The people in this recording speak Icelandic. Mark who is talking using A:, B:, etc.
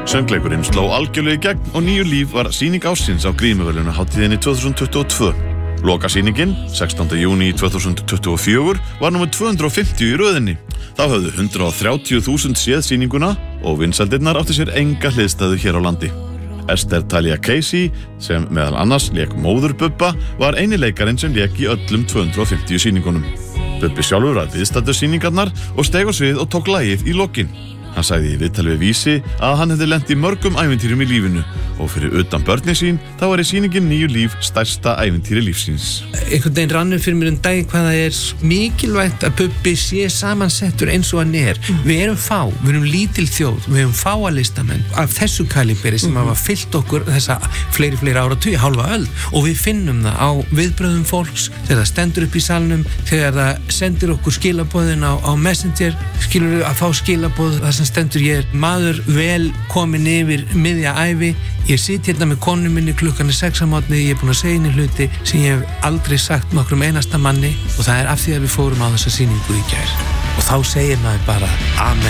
A: Söngleikurinn sló algjörlega í gegn og Nýju líf var sýning ársins á Grímuverðlaunahátíðinni 2022. Lokasýningin, 16. júní 2024, var númer 250 í röðinni. Þá höfðu 130.000 séð sýninguna og vinsældirnar áttu sér enga hliðstæðu hér á landi. Esther Talia Casey, sem meðal annars lék móður Bubba, var eini leikarinn sem lék í öllum 250 sýningunum. Bubbi sjálfur var viðstaddur sýningarnar og steig á svið og tók lagið í lokin. Hann sagði í viðtali við Vísi að hann hefði lent í mörgum ævintýrum í lífinu og fyrir utan börnin sín þá var sýningin Nýju líf stærsta ævintýri lífsins.
B: Einhvern veginn rannur fyrir mér daginn hvað það mikilvægt að Bubbi sé samansettur eins og hann Við erum fá, við erum lítil þjóð, við erum fáa listamenn af þessu kaliberi sem hafa fyllt okkur þessa fleiri áratugi, hálfa öld og við finnum það á viðbrögðum fólks þegar það stendur upp í salnum, þegar það sendir okkur skilaboðin á Messenger, skilur að fá skilaboð það sem stendur ég maður vel komin yfir miðja ævi. Ég sit hérna með konu minni klukkan 6 á morgni, ég búin að segja henni hluti sem ég hef aldrei sagt nokkrum einasta manni og það af því að við fórum á þessa sýningu í gær. Og þá segir maður bara amen.